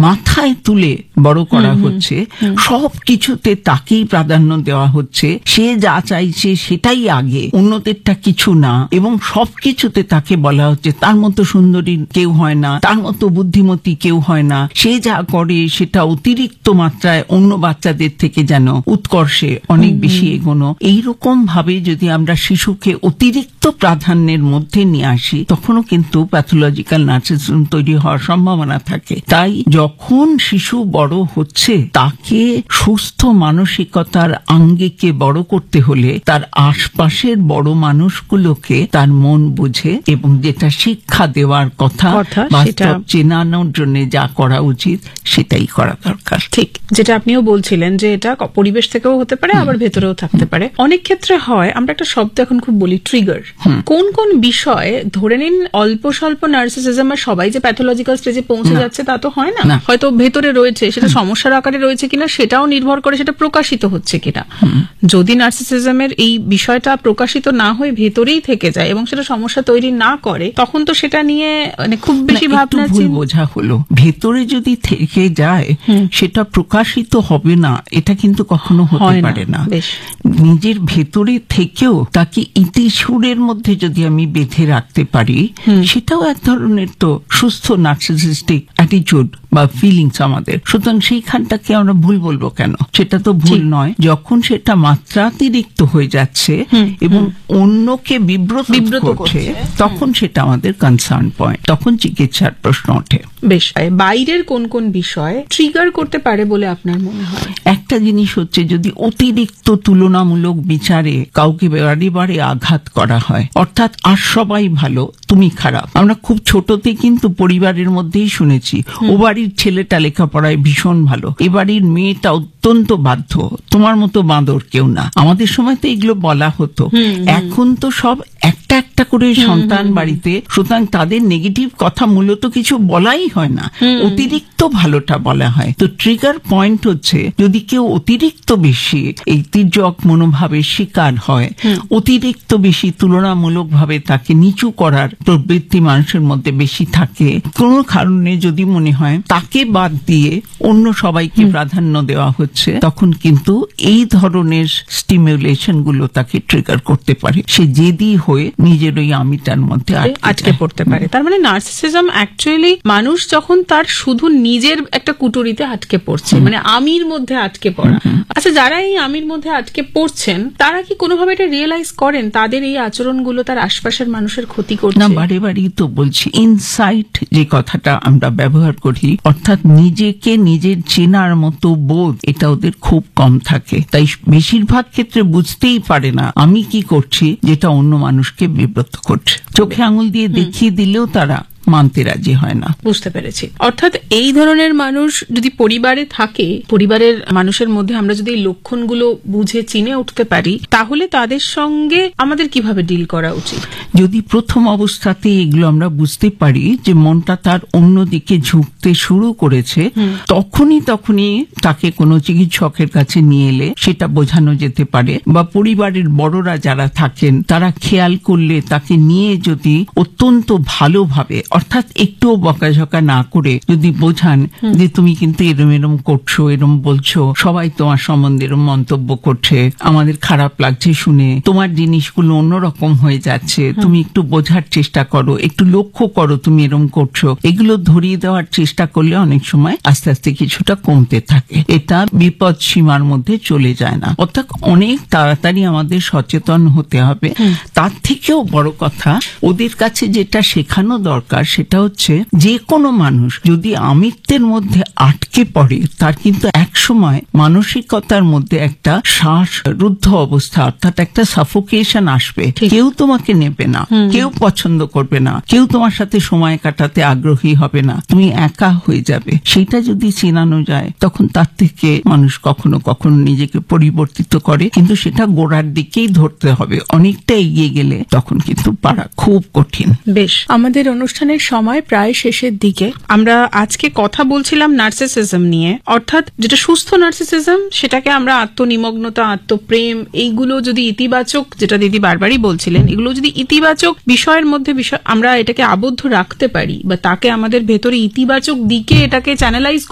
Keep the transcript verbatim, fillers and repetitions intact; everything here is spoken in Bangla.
মাথায় তুলে বড় করা হচ্ছে, সব কিছুতে তাকেই প্রাধান্য দেওয়া হচ্ছে, সে যা চাইছে সেটাই আগে, অন্যদেরটা কিছু না, এবং সবকিছুতে তাকে বলা হচ্ছে তার মতো সুন্দরী কেউ হয় না, তার মতো বুদ্ধিমতী কেউ হয় না, সে যা করে সেটা অতিরিক্ত মাত্রায় অন্য বাচ্চাদের থেকে যেন উৎকর্ষে অনেক বেশি এগোনো। এইরকম ভাবে যদি আমরা শিশুকে অতিরিক্ত প্রাধান্যের মধ্যে নিয়ে আসি, তখনও কিন্তু প্যাথোলজিক্যাল নার্সিসিজম তৈরি হওয়ার সম্ভাবনা থাকে। তাই যখন শিশু বড় হচ্ছে, তাকে সুস্থ মানসিকতার আঙ্গিকে বড় করতে হলে তার আশপাশের বড় মানুষগুলোকে তার মন বুঝে এবং যেটা শিক্ষা দেওয়ার কথা বাস্তব চেনানোর জন্য যা করা উচিত সেটাই করা দরকার। ঠিক, যেটা আপনিও বলছিলেন যে এটা পরিবেশ থেকেও হতে পারে, আবার ভেতরেও থাকতে পারে। অনেক ক্ষেত্রে হয়, আমরা একটা শব্দ এখন খুব বলি, ট্রিগার। কোন কোন বিষয়ে, ধরে নিন অল্প স্বল্প নার্সিসিজম আর সবাই যে প্যাথোলজিক্যাল স্টেজে পৌঁছে যাচ্ছে তা তো হয় না, হয়তো ভেতরে রয়েছে, সেটা সমস্যার আকারে রয়েছে কিনা সেটাও নির্ভর করে সেটা প্রকাশিত হচ্ছে কিনা। যদি নার্সিসিজমের এই বিষয়টা প্রকাশিত না হয়ে ভেতরেই থেকে যায় এবং সেটা সমস্যা তৈরি না করে, তখন তো সেটা নিয়ে মানে খুব বেশি ভাবনা ভুল বোঝা হলো। ভেতরে যদি থেকে যায় সেটা প্রকাশিত হবে না, এটা কিন্তু কখনো হতে পারে না। নিজের ভেতরে থেকেও তাকে ইতিসুরের মধ্যে যদি আমি বেঁধে রাখতে পারি, সেটাও এক ধরনের তো সুস্থ নার্সিসিস্টিক অ্যাটিটিউড বা ফিলিংস আমাদের। সুতরাং সেইখানটাকে আমরা ভুল বলবো কেন? সেটা তো ভুল নয়। যখন সেটা মাত্রাতিরিক্ত হয়ে যাচ্ছে এবং অন্যকে বিব্রত করছে, তখন সেটা আমাদের কনসার্ন পয়েন্ট, তখন চিকিৎসার প্রশ্ন ওঠে। বেশ, বাইরের কোন কোন বিষয় ট্রিগার করতে পারে বলে আপনার মনে হয়? একটা জিনিস হচ্ছে, যদি অতিরিক্ত তুলনামূলক বিচারে কাউকে বারে বারে আঘাত করা হয়, অর্থাৎ আর সবাই ভালো, তুমি খারাপ। আমরা খুব ছোটতে কিন্তু পরিবারের মধ্যেই শুনেছি, ও বাড়ির ছেলেটা লেখাপড়ায় ভীষণ ভালো, এ বাড়ির মেয়েটা অত্যন্ত বাধ্য, তোমার মতো বাঁদর কেউ না। আমাদের সময় তো এগুলো বলা হতো। এখন তো সব একটা একটা করে সন্তান বাড়িতে, সুতরাং তাদের নেগেটিভ কথা মূলত কিছু বলাই হয় না, অতিরিক্ত ভালোটা বলা হয়। তো ট্রিগার পয়েন্ট হচ্ছে, যদি কেউ অতিরিক্ত বেশি এই তির্যক মনোভাবের শিকার হয়, অতিরিক্ত বেশি তুলনামূলক ভাবে তাকে নিচু করার প্রবৃত্তি মানুষের মধ্যে বেশি থাকে, কোনো কারণে যদি মনে হয় তাকে বাদ দিয়ে অন্য সবাইকে প্রাধান্য দেওয়া হচ্ছে, তখন কিন্তু এই ধরনের স্টিমুলেশন গুলো তাকে ট্রিগার করতে পারে। সে জেদি হয়ে নিজের ওই আমিটার মধ্যে আটকে পড়তে পারে। তার মানে নার্সিসিজম অ্যাকচুয়ালি মানুষ যখন তার শুধু নিজের একটা কুটুরিতে আটকে পড়ছে, মানে আমির মধ্যে আটকে পড়া। আচ্ছা, যারা এই আমির মধ্যে আটকে পড়ছেন, তারা কি কোনোভাবে এটা রিয়েলাইজ করেন তাদের এই আচরণগুলো তার আশপাশের মানুষের ক্ষতি করছে? না, বারে বারেই তো বলছি, ইনসাইট যে কথাটা আমরা ব্যবহার করি, অর্থাৎ নিজেকে নিজের চেনার মতো বোধ, এটা ওদের খুব কম থাকে। তাই বেশিরভাগ ক্ষেত্রে বুঝতেই পারে না আমি কি করছি যেটা অন্য মানুষকে বিব্রত করছে। চোখে আঙুল দিয়ে দেখিয়ে দিলেও তারা মানতে রাজি হয় না। বুঝতে পেরেছি। অর্থাৎ এই ধরনের মানুষ যদি পরিবারে থাকে, পরিবারের মানুষের মধ্যে আমরা যদি এই লক্ষণগুলো বুঝে চিনে উঠতে পারি, তাহলে তাদের সঙ্গে আমাদের কিভাবে ডিল করা উচিত? যদি প্রথম অবস্থাতে এগুলো আমরা বুঝতে পারি যে মনটা তার অন্যদিকে ঝুঁকতে শুরু করেছে, তখনই তখনই তাকে কোনো চিকিৎসকের কাছে নিয়ে এলে সেটা বোঝানো যেতে পারে, বা পরিবারের বড়রা যারা থাকেন তারা খেয়াল করলে তাকে নিয়ে যদি অত্যন্ত ভালোভাবে, অর্থাৎ একটুও বকাঝকা না করে যদি বোঝান যে তুমি কিন্তু এরম এরম করছো, এরম বলছো, সবাই তোমার সম্বন্ধে এরম মন্তব্য করছে, আমাদের খারাপ লাগছে শুনে, তোমার জিনিসগুলো অন্যরকম হয়ে যাচ্ছে, তুমি একটু বোঝার চেষ্টা করো, একটু লক্ষ্য করো তুমি এরম করছো, এগুলো ধরিয়ে দেওয়ার চেষ্টা করলে অনেক সময় আস্তে আস্তে কিছুটা কমতে থাকে। এটা বিপদ সীমার মধ্যে চলে যায় না। অর্থাৎ অনেক তাড়াতাড়ি আমাদের সচেতন হতে হবে। তার থেকেও বড় কথা, ওদের কাছে যেটা শেখানো দরকার সেটা হচ্ছে, যে কোনো মানুষ যদি আমিত্বের মধ্যে আটকে পড়ে, তার কিন্তু এক সময় মানসিকতার মধ্যে একটা শ্বাস রুদ্ধ অবস্থা, অর্থাৎ একটা সাফোকেশন আসবে। কেউ তোমাকে নেবে না, কেউ পছন্দ করবে না, কেউ তোমার সাথে সময় কাটাতে আগ্রহী হবে না, তুমি একা হয়ে যাবে। সেটা যদি চেনানো যায়, তখন তার থেকে মানুষ কখনো কখনো নিজেকে পরিবর্তিত করে, কিন্তু সেটা গোড়ার দিকেই ধরতে হবে। অনেকটা এগিয়ে গেলে তখন কিন্তু পারা খুব কঠিন। বেশ, আমাদের অনুষ্ঠানের সময় প্রায় শেষের দিকে। আমরা আজকে কথা বলছিলাম নার্সিসিজম নিয়ে, অর্থাৎ যেটা সুস্থ নার্সিসিজম, সেটাকে আমরা আত্মনিমগ্নতা, আত্মপ্রেম, এইগুলো যদি ইতিবাচক, যেটা দিদি বারবারই বলছিলেন, এগুলো যদি ইতিবাচক বিষয়ের মধ্যে বিষয় আমরা এটাকে আবদ্ধ রাখতে পারি, বা তাকে আমাদের ভেতরে ইতিবাচক দিকে এটাকে চ্যানেলাইজ